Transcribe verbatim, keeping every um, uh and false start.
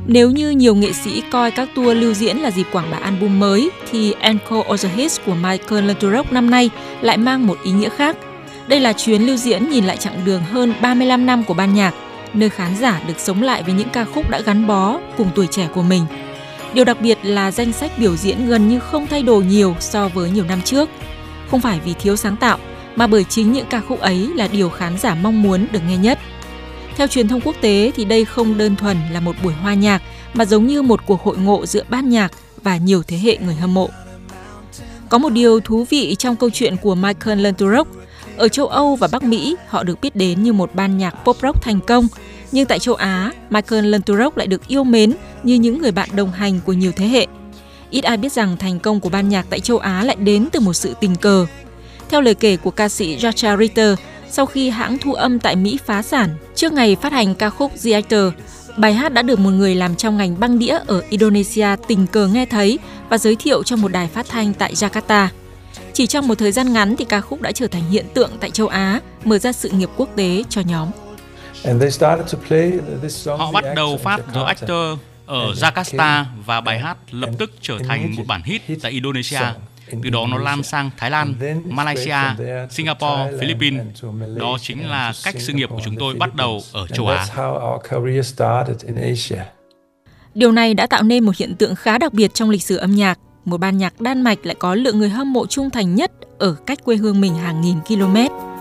Nếu như nhiều nghệ sĩ coi các tour lưu diễn là dịp quảng bá album mới, thì Encore All the Hits của Michael Langerock năm nay lại mang một ý nghĩa khác. Đây là chuyến lưu diễn nhìn lại chặng đường hơn ba mươi lăm năm của ban nhạc, nơi khán giả được sống lại với những ca khúc đã gắn bó cùng tuổi trẻ của mình. Điều đặc biệt là danh sách biểu diễn gần như không thay đổi nhiều so với nhiều năm trước. Không phải vì thiếu sáng tạo, mà bởi chính những ca khúc ấy là điều khán giả mong muốn được nghe nhất. Theo truyền thông quốc tế thì đây không đơn thuần là một buổi hòa nhạc, mà giống như một cuộc hội ngộ giữa ban nhạc và nhiều thế hệ người hâm mộ. Có một điều thú vị trong câu chuyện của Michael Langerock. Ở châu Âu và Bắc Mỹ, họ được biết đến như một ban nhạc pop rock thành công. Nhưng tại châu Á, Michael Langerock lại được yêu mến như những người bạn đồng hành của nhiều thế hệ. Ít ai biết rằng thành công của ban nhạc tại châu Á lại đến từ một sự tình cờ. Theo lời kể của ca sĩ Jacha Ritter, sau khi hãng thu âm tại Mỹ phá sản trước ngày phát hành ca khúc The Actor, bài hát đã được một người làm trong ngành băng đĩa ở Indonesia tình cờ nghe thấy và giới thiệu cho một đài phát thanh tại Jakarta. Chỉ trong một thời gian ngắn thì ca khúc đã trở thành hiện tượng tại châu Á, mở ra sự nghiệp quốc tế cho nhóm. Họ bắt đầu phát The Actor ở Jakarta và bài hát lập tức trở thành một bản hit tại Indonesia. Từ đó nó lan sang Thái Lan, Malaysia, Singapore, Philippines. Đó chính là cách sự nghiệp của chúng tôi bắt đầu ở châu Á. Điều này đã tạo nên một hiện tượng khá đặc biệt trong lịch sử âm nhạc. Một ban nhạc Đan Mạch lại có lượng người hâm mộ trung thành nhất ở cách quê hương mình hàng nghìn km.